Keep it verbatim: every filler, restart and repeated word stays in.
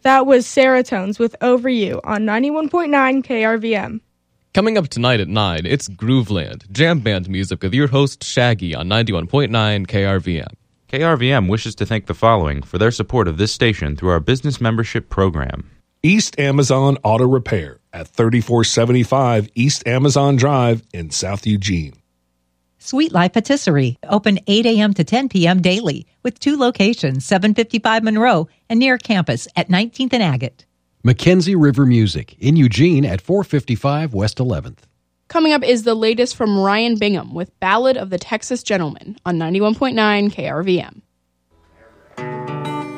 That was Serotones with Over You on ninety-one point nine K R V M. Coming up tonight at nine, it's Grooveland, jam band music with your host Shaggy on ninety-one point nine K R V M. K R V M wishes to thank the following for their support of this station through our business membership program. East Amazon Auto Repair at thirty-four seventy-five East Amazon Drive in South Eugene. Sweet Life Patisserie, open eight a.m. to ten p.m. daily, with two locations, seven fifty-five Monroe and near campus at nineteenth and Agate. Mackenzie River Music in Eugene at four fifty-five West eleventh. Coming up is the latest from Ryan Bingham with Ballad of the Texas Gentleman on ninety-one point nine K R V M.